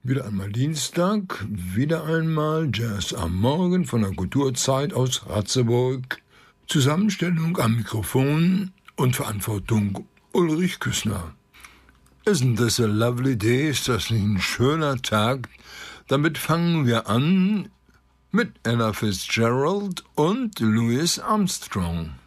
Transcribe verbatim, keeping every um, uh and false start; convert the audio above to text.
Wieder einmal Dienstag, wieder einmal Jazz am Morgen von der Kulturzeit aus Ratzeburg. Zusammenstellung am Mikrofon und Verantwortung Ulrich Küssner. Isn't this a lovely day? Ist das nicht ein schöner Tag? Damit fangen wir an mit Ella Fitzgerald und Louis Armstrong.